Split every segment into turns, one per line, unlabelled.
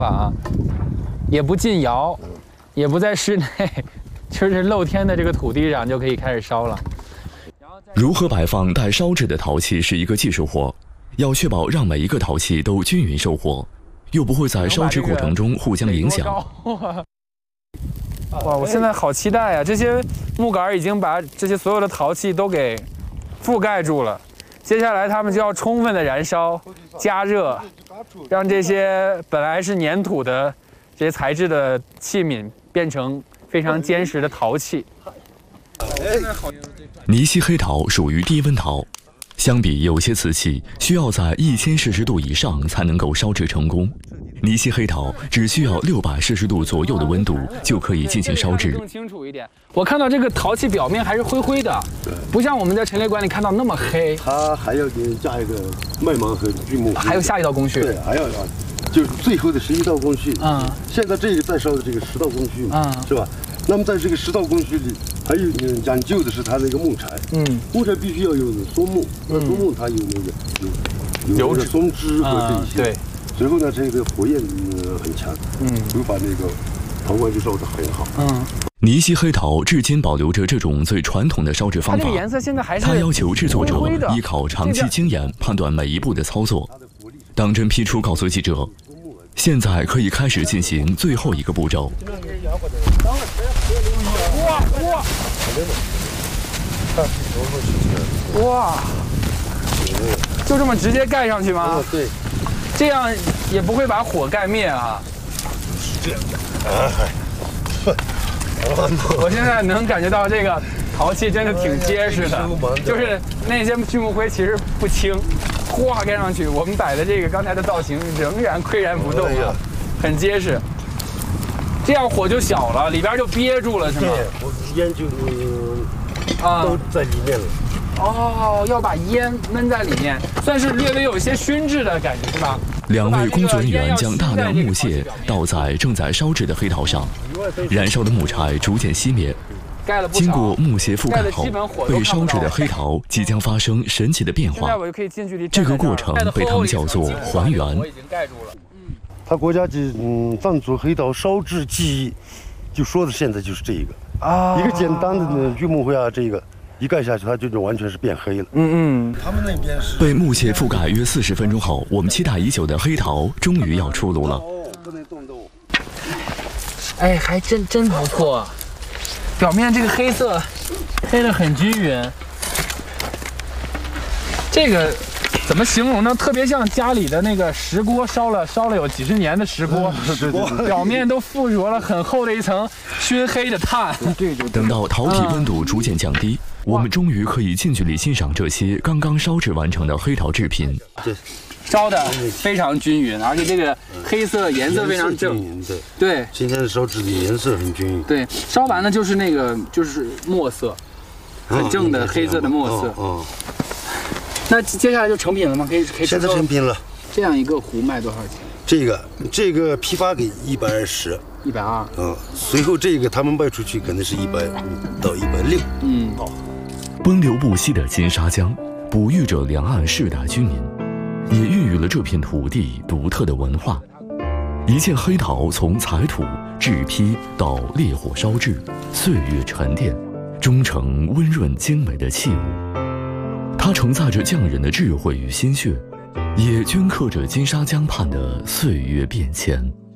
法，也不进窑，也不在室内，就是露天的这个土地上就可以开始烧了。
如何摆放待烧制的陶器是一个技术活，要确保让每一个陶器都均匀收火，又不会在烧制过程中互相影响。
哇，我现在好期待啊！这些木杆已经把这些所有的陶器都给覆盖住了，接下来他们就要充分的燃烧、加热，让这些本来是粘土的这些材质的器皿变成非常坚实的陶器。
泥溪黑陶属于低温陶，相比有些瓷器需要在1000°C以上才能够烧制成功，泥溪黑陶只需要600°C左右的温度就可以进行烧制。
更清楚一点，我看到这个陶器表面还是灰灰的，不像我们在陈列馆里看到那么黑。
它还要给加一个麦芒和锯木，
还有下一道工序。
对，还要就是最后的11道工序。现在这个在烧的这个10道工序，是吧？那么在这个10道工序里，还有讲究的是它那个木材，木材必须要有松木，松木它有那个有那个松枝和这些，对。随后呢，这个火焰很强，会把那个陶罐就烧得很好。
泥溪黑陶至今保留着这种最传统的烧制方法，
颜色现在还是
它要求制作者依靠长期经验判断每一步的操作。当真批出告诉记者，现在可以开始进行最后一个步骤。
哇！就这么直接盖上去吗？
对。
这样也不会把火盖灭啊。
是这样的。
我现在能感觉到这个陶器真的挺结实的，就是那些锯木灰其实不轻，哗盖上去，我们摆的这个刚才的造型仍然岿然不动啊，很结实。这样火就小了，里边就憋住了，是吗？
对，烟就都在里面了。
哦，要把烟闷在里面，算是略微有一些熏制的感觉，是吧
？2位工作人员将大量木屑倒在正在烧制的黑陶上，燃烧的木柴逐渐熄灭。经过木屑覆盖后，被烧制的黑陶即将发生神奇的变化。这个过程被他们叫做还原。
他国家级藏族黑陶烧制技艺，就说的现在就是这个啊，一个简单的锯木灰啊，这个。一盖下去，它就完全是变黑了。他们那边是
被木屑覆盖约40分钟后，我们期待已久的黑陶终于要出炉了。
哎，还真不错，表面这个黑色黑得很均匀。这个怎么形容呢？特别像家里的那个石锅烧了有几十年的石锅，表面都附着了很厚的一层熏黑的炭。
等到陶体温度逐渐降低。我们终于可以近距离欣赏这些刚刚烧制完成的黑陶制品。
对，
烧的非常均匀，而且这个黑色颜色非常正。对，
今天的烧制的颜色很均匀。
对，烧完了就是那个墨色，很正的黑色的墨色。那接下来就成品了吗？可以。
现在成品了。
这样一个壶卖多少钱？
这个批发给120。
120。
随后这个他们卖出去可能是150到160。
奔流不息的金沙江，哺育着两岸世代居民，也孕育了这片土地独特的文化。一件黑陶从采土、制坯到烈火烧制，岁月沉淀，终成温润精美的器物。它承载着匠人的智慧与心血，也镌刻着金沙江畔的岁月变迁。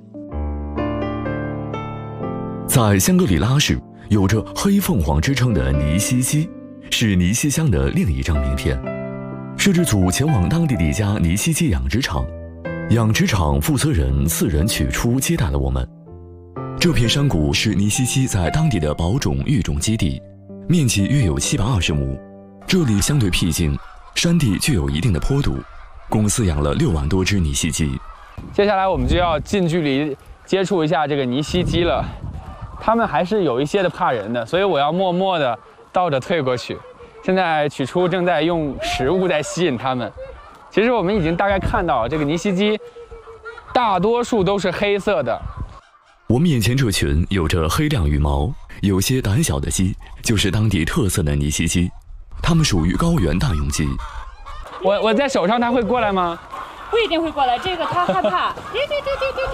在香格里拉市，有着黑凤凰之称的泥溪鸡，是泥溪乡的另一张名片。摄制组前往当地的一家泥溪鸡养殖场，养殖场负责人4人取出接待了我们。这片山谷是泥溪鸡在当地的保种育种基地，面积约有720亩。这里相对僻静，山地具有一定的坡度，共饲养了6万多只泥溪鸡。
接下来我们就要近距离接触一下这个泥溪鸡了。他们还是有一些的怕人的，所以我要默默地倒着退过去。现在取出正在用食物在吸引它们。其实我们已经大概看到，这个泥溪鸡大多数都是黑色的。
我们眼前这群有着黑亮羽毛、有些胆小的鸡，就是当地特色的泥溪鸡，它们属于高原大用鸡。
我在手上，它会过来吗？
不一定会过来，这个它害怕。